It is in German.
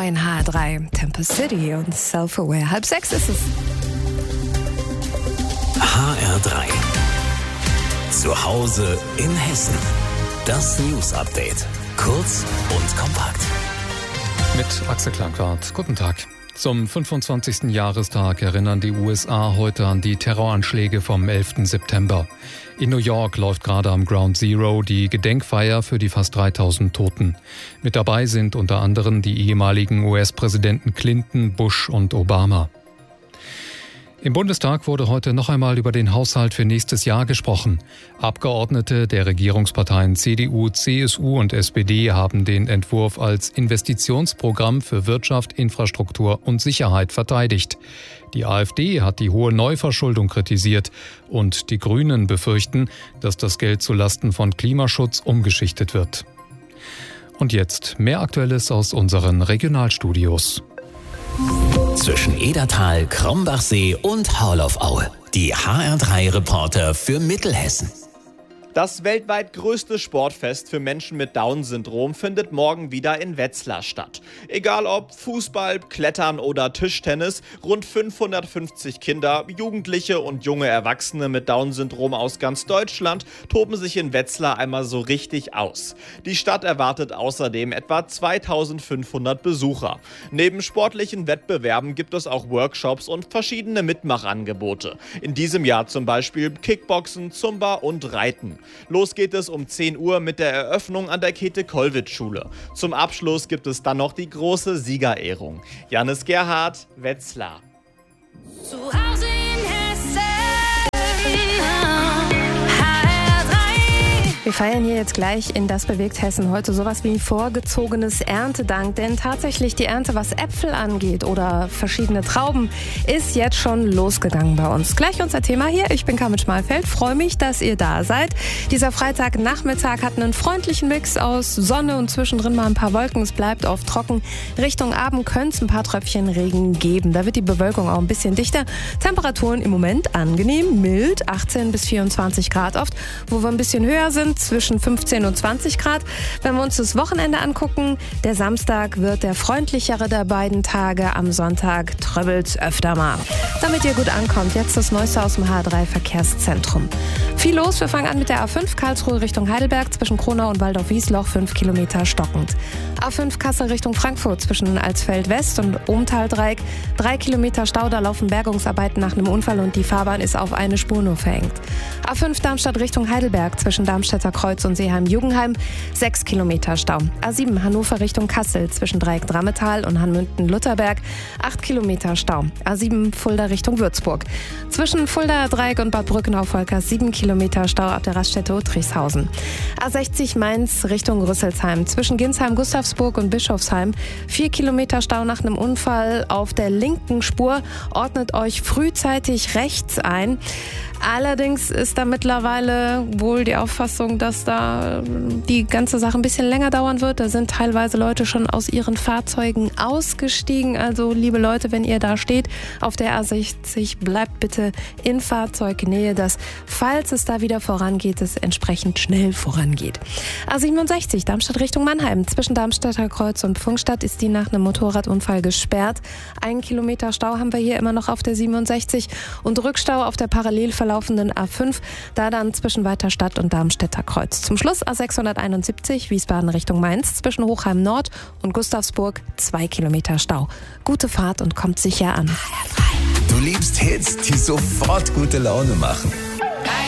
neuen HR3 Tempest City und Self-Aware. 5:30 ist es. HR3 zu Hause in Hessen. Das News-Update. Kurz und kompakt. Mit Axel Klankart. Guten Tag. Zum 25. Jahrestag erinnern die USA heute an die Terroranschläge vom 11. September. In New York läuft gerade am Ground Zero die Gedenkfeier für die fast 3000 Toten. Mit dabei sind unter anderem die ehemaligen US-Präsidenten Clinton, Bush und Obama. Im Bundestag wurde heute noch einmal über den Haushalt für nächstes Jahr gesprochen. Abgeordnete der Regierungsparteien CDU, CSU und SPD haben den Entwurf als Investitionsprogramm für Wirtschaft, Infrastruktur und Sicherheit verteidigt. Die AfD hat die hohe Neuverschuldung kritisiert und die Grünen befürchten, dass das Geld zulasten von Klimaschutz umgeschichtet wird. Und jetzt mehr Aktuelles aus unseren Regionalstudios. Zwischen Edertal, Krombachsee und Haurloff-Aue. Die HR3-Reporter für Mittelhessen. Das weltweit größte Sportfest für Menschen mit Down-Syndrom findet morgen wieder in Wetzlar statt. Egal ob Fußball, Klettern oder Tischtennis, rund 550 Kinder, Jugendliche und junge Erwachsene mit Down-Syndrom aus ganz Deutschland toben sich in Wetzlar einmal so richtig aus. Die Stadt erwartet außerdem etwa 2500 Besucher. Neben sportlichen Wettbewerben gibt es auch Workshops und verschiedene Mitmachangebote. In diesem Jahr zum Beispiel Kickboxen, Zumba und Reiten. Los geht es um 10 Uhr mit der Eröffnung an der Käthe-Kollwitz-Schule. Zum Abschluss gibt es dann noch die große Siegerehrung. Janis Gerhardt, Wetzlar. Zu Hause in Hessen. Wir feiern hier jetzt gleich in Das bewegt Hessen heute sowas wie vorgezogenes Erntedank. Denn tatsächlich die Ernte, was Äpfel angeht oder verschiedene Trauben, ist jetzt schon losgegangen bei uns. Gleich unser Thema hier. Ich bin Carmen Schmalfeld. Freue mich, dass ihr da seid. Dieser Freitagnachmittag hat einen freundlichen Mix aus Sonne und zwischendrin mal ein paar Wolken. Es bleibt oft trocken. Richtung Abend könnte es ein paar Tröpfchen Regen geben. Da wird die Bewölkung auch ein bisschen dichter. Temperaturen im Moment angenehm, mild, 18 bis 24 Grad oft. Wo wir ein bisschen höher sind, zwischen 15 und 20 Grad. Wenn wir uns das Wochenende angucken, der Samstag wird der freundlichere der beiden Tage. Am Sonntag tröbbelt's öfter mal. Damit ihr gut ankommt, jetzt das Neueste aus dem HR3 Verkehrszentrum. Viel los, wir fangen an mit der A5 Karlsruhe Richtung Heidelberg, zwischen Kronau und Waldorf-Wiesloch 5 Kilometer stockend. A5 Kassel Richtung Frankfurt, zwischen Alsfeld West und Ohmtal-Dreieck 3 Kilometer Stau, da laufen Bergungsarbeiten nach einem Unfall und die Fahrbahn ist auf eine Spur nur verengt. A5 Darmstadt Richtung Heidelberg, zwischen Darmstädter Kreuz und Seeheim-Jugenheim 6 Kilometer Stau. A7 Hannover Richtung Kassel, zwischen Dreieck-Drammetal und Hanmünden-Lutherberg 8 Kilometer Stau. A7 Fulda Richtung Würzburg. Zwischen Fulda Dreieck und Bad Brückenau-Volkers 7 Kilometer Stau ab der Raststätte Uttrichshausen. A60 Mainz Richtung Rüsselsheim. Zwischen Ginsheim-Gustavsburg und Bischofsheim 4 Kilometer Stau nach einem Unfall auf der linken Spur. Ordnet euch frühzeitig rechts ein. Allerdings ist da mittlerweile wohl die Auffassung, dass da die ganze Sache ein bisschen länger dauern wird. Da sind teilweise Leute schon aus ihren Fahrzeugen ausgestiegen. Also liebe Leute, wenn ihr da steht auf der A60, bleibt bitte in Fahrzeugnähe, dass, falls es da wieder vorangeht, es entsprechend schnell vorangeht. A67 Darmstadt Richtung Mannheim. Zwischen Darmstädter Kreuz und Pfungstadt ist die nach einem Motorradunfall gesperrt. 1 Kilometer Stau haben wir hier immer noch auf der 67 und Rückstau auf der parallel verlaufenden A5, da dann zwischen Weiterstadt und Darmstädter Kreuz. Zum Schluss A671 Wiesbaden Richtung Mainz, zwischen Hochheim Nord und Gustavsburg 2 Kilometer Stau. Gute Fahrt und kommt sicher an. Du liebst Hits, die sofort gute Laune machen.